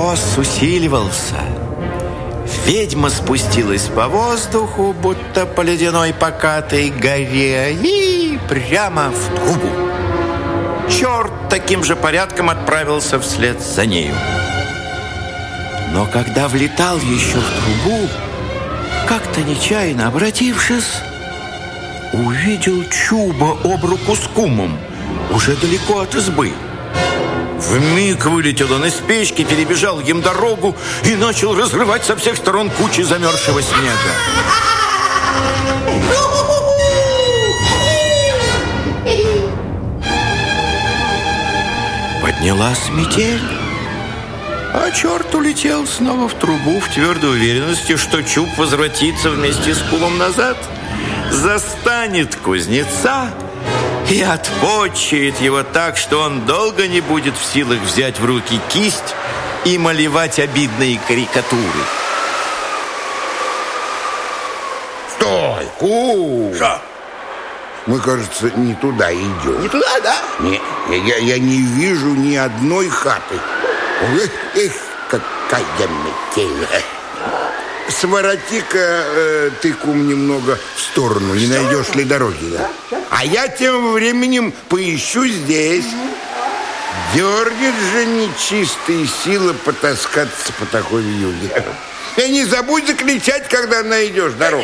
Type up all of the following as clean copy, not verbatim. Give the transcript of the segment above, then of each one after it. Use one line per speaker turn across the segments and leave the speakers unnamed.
мороз усиливался. Ведьма спустилась по воздуху, будто по ледяной покатой горе, и прямо в трубу. Черт таким же порядком отправился вслед за нею. Но когда влетал еще в трубу, как-то нечаянно обратившись, увидел Чуба об руку с кумом, уже далеко от избы. Вмиг вылетел он из печки, перебежал им дорогу и начал разрывать со всех сторон кучи замерзшего снега. Поднялась метель, а черт улетел снова в трубу в твердой уверенности, что Чуб возвратится вместе с кумом назад, застанет кузнеца и отпочает его так, что он долго не будет в силах взять в руки кисть и малевать обидные карикатуры.
Стой, Кум!
Что?
Мы, кажется, не туда идем.
Не туда, да?
Не, я не вижу ни одной хаты. Эх, какая метель. Свороти-ка ты, Кум, немного в сторону, не найдешь ли дороги, да? А я тем временем поищу здесь. Дернет же нечистые силы потаскаться по такой вьюге. И не забудь закричать, когда найдешь дорогу.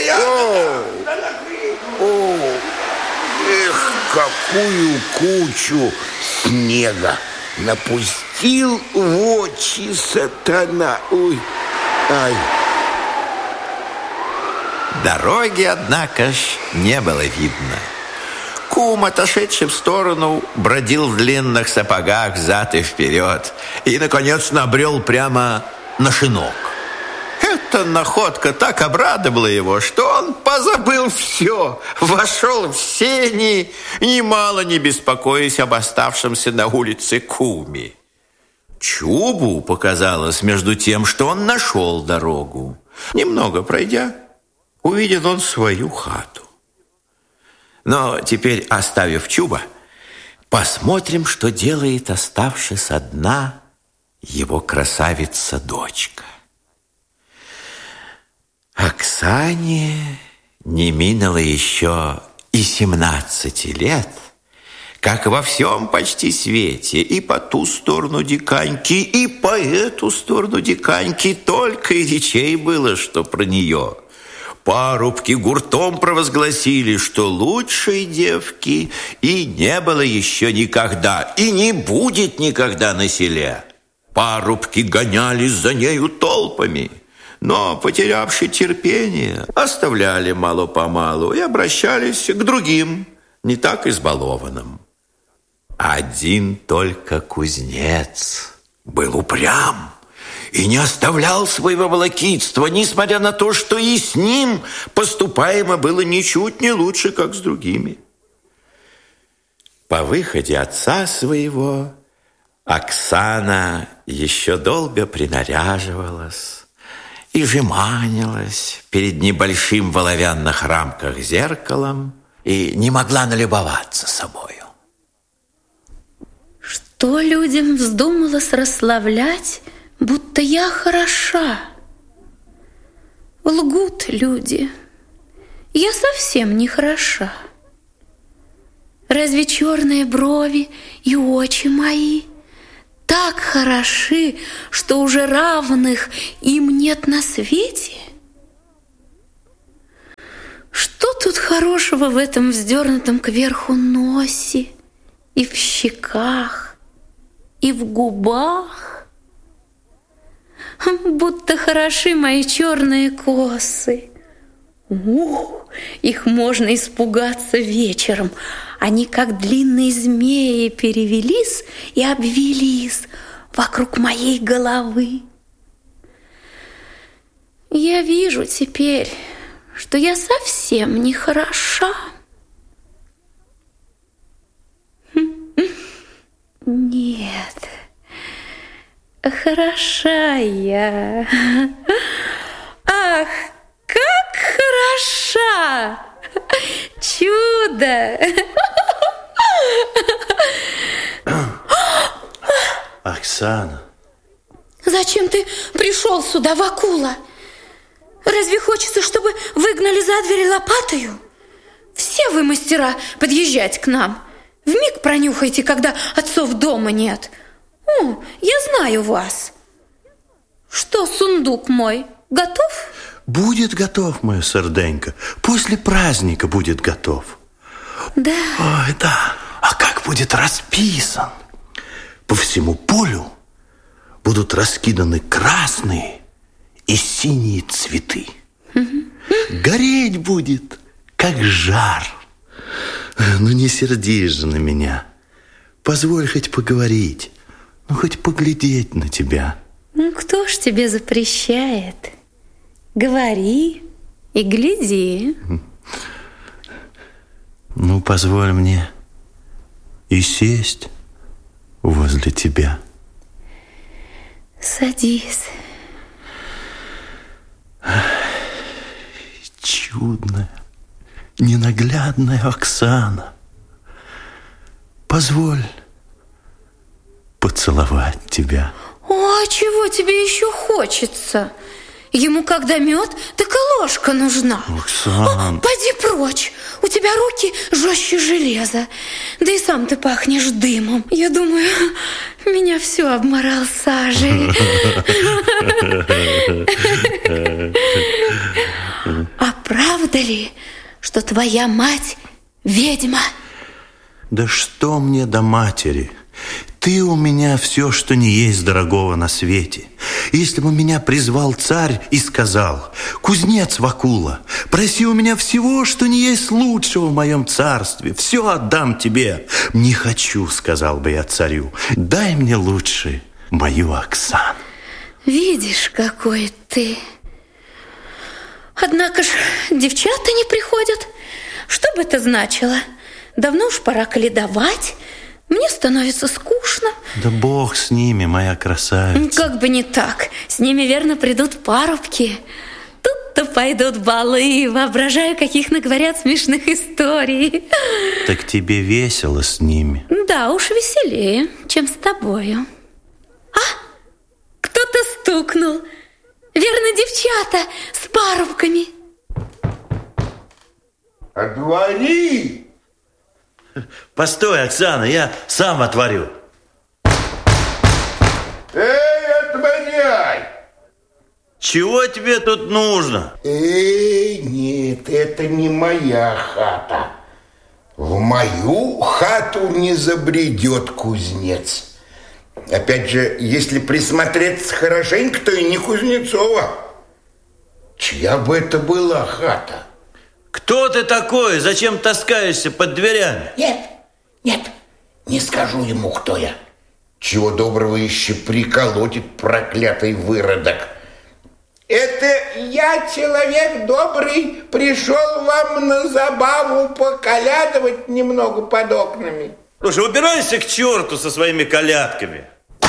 Эх, какую кучу снега напустил в очи сатана. Ой, ай.
Дороги, однако ж, не было видно. Кум, отошедший в сторону, бродил в длинных сапогах взад и вперед и, наконец, набрел прямо на шинок. Эта находка так обрадовала его, что он позабыл все, вошел в сени, немало не беспокоясь об оставшемся на улице куме. Чубу показалось, между тем, что он нашел дорогу. Немного пройдя, увидел он свою хату. Но теперь, оставив Чуба, посмотрим, что делает оставшись одна его красавица-дочка. Оксане не минуло еще и 17 лет, как во всем почти свете, и по ту сторону Диканьки, и по эту сторону Диканьки только и речей было, что про нее. Парубки гуртом провозгласили, что лучшей девки и не было еще никогда, и не будет никогда на селе. Парубки гонялись за нею толпами, но, потерявши терпение, оставляли мало-помалу и обращались к другим, не так избалованным. Один только кузнец был упрям и не оставлял своего волокитства, несмотря на то, что и с ним поступаемо было ничуть не лучше, как с другими. По выходе отца своего Оксана еще долго принаряживалась и жеманилась перед небольшим в оловянных рамках зеркалом и не могла налюбоваться собою.
Что людям вздумалось расславлять, будто я хороша? Лгут люди. Я совсем не хороша. Разве черные брови и очи мои так хороши, что уже равных им нет на свете? Что тут хорошего в этом вздернутом кверху носе, и в щеках, и в губах? Будто хороши мои черные косы. Их можно испугаться вечером. Они, как длинные змеи, перевелись и обвились вокруг моей головы. Я вижу теперь, что я совсем не хороша. Нет, хороша я. Ах, как хороша! Чудо!
Оксана.
Зачем ты пришел сюда, Вакула? Разве хочется, чтобы выгнали за дверь лопатою? Все вы мастера подъезжать к нам. Вмиг пронюхайте, когда отцов дома нет. О, я знаю вас. Что, сундук мой, готов?
Будет готов, моя серденька. После праздника будет готов.
Да.
Ой, да. А как будет расписан? По всему полю будут раскиданы красные и синие цветы. Гореть будет, как жар. Ну, не сердись же на меня. Позволь хоть поговорить, ну, хоть поглядеть на тебя.
Ну, кто ж тебе запрещает? Говори и гляди.
Ну, позволь мне и сесть возле тебя.
Садись.
Чудная, ненаглядная Оксана, позволь поцеловать тебя.
О, чего тебе еще хочется? Ему когда мед, так и ложка нужна.
Оксан.
О, пойди прочь, у тебя руки жестче железа. Да и сам ты пахнешь дымом. Я думаю, меня все обморал сажей. А правда ли, что твоя мать ведьма?
Да что мне до матери? Ты у меня все, что не есть дорогого на свете. Если бы меня призвал царь и сказал: кузнец Вакула, проси у меня всего, что не есть лучшего в моем царстве, все отдам тебе. Не хочу, сказал бы я царю, дай мне лучше мою Оксану.
Видишь, какой ты. Однако ж девчата не приходят. Что бы это значило? Давно уж пора каледовать. Мне становится скучно.
Да бог с ними, моя красавица.
Как бы не так. С ними, верно, придут парубки. Тут-то пойдут балы. Воображаю, каких наговорят смешных историй.
Так тебе весело с ними?
Да уж, веселее, чем с тобою. А, кто-то стукнул. Верно, девчата с парубками.
Отвори!
Постой, Оксана, я сам отворю.
Эй, отворяй!
Чего тебе тут нужно?
Нет, это не моя хата. В мою хату не забредет кузнец. Опять же, если присмотреться хорошенько, то и не Кузнецова. Чья бы это была хата?
Кто ты такой? Зачем таскаешься под дверями?
Нет, не скажу ему, кто я. Чего доброго еще приколотит проклятый выродок. Это я, человек добрый, пришел вам на забаву поколядывать немного под окнами.
Слушай, убирайся к черту со своими колядками.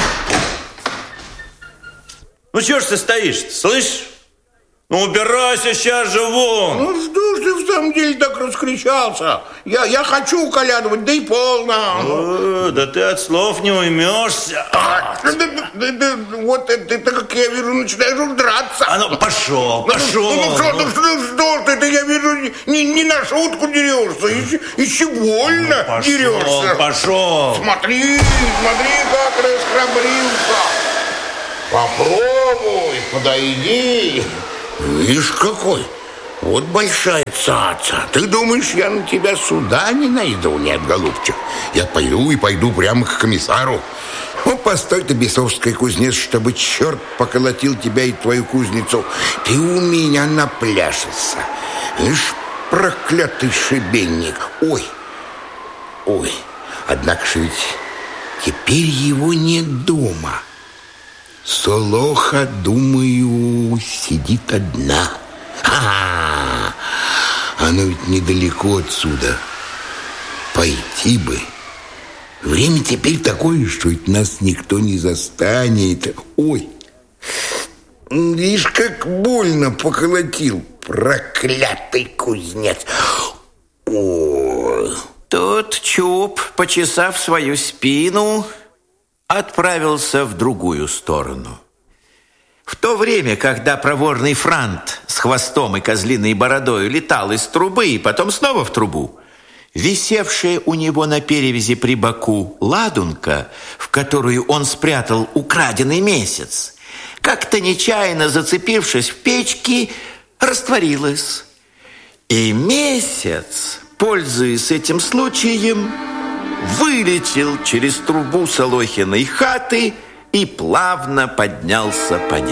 Ну, чего ж ты стоишь-то, слышишь? Ну, убирайся сейчас же вон.
Ну, что ж ты в самом деле так раскричался? Я хочу колядывать, да и полно.
Да ты от слов не уймешься.
Вот ты, как я вижу, начинаешь уж драться.
А ну, пошел.
Что ты, я вижу, не на шутку дерешься, еще больно дерешься.
Пошел.
Смотри, как расхрабрился. Попробуй, подойди. Видишь, какой? Вот большая цаца. Ты думаешь, я на тебя суда не найду? Нет, голубчик. Я пойду прямо к комиссару. Ну, постой ты, бесовский кузнец, чтобы черт поколотил тебя и твою кузницу. Ты у меня напляшешься. Видишь, проклятый шибенник. Ой, однако же ведь теперь его нет дома. Солоха, думаю, сидит одна. Она ведь недалеко отсюда. Пойти бы. Время теперь такое, что ведь нас никто не застанет. Ой, видишь, как больно поколотил проклятый кузнец. Ой.
Тут Чуб, почесав свою спину, отправился в другую сторону. В то время, когда проворный франт с хвостом и козлиной бородой летал из трубы и потом снова в трубу, висевшая у него на перевязи при боку ладунка, в которую он спрятал украденный месяц, как-то нечаянно зацепившись в печке, растворилась. И месяц, пользуясь этим случаем, вылетел через трубу Солохиной хаты и плавно поднялся по небу.